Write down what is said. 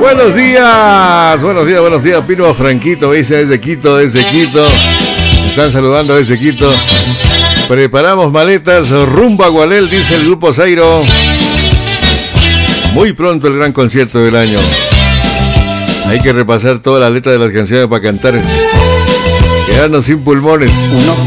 Buenos días, Pino Franquito, dice desde Quito. Están saludando desde Quito. Preparamos maletas rumbo a Gualel, dice el grupo Zairo. Muy pronto el gran concierto del año. Hay que repasar toda la letra de las canciones para cantar. Quedarnos sin pulmones.